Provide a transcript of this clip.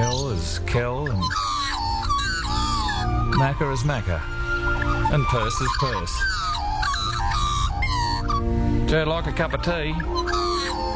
Kill is kill, and macca is macca, and purse is purse. Do you like a cup of tea?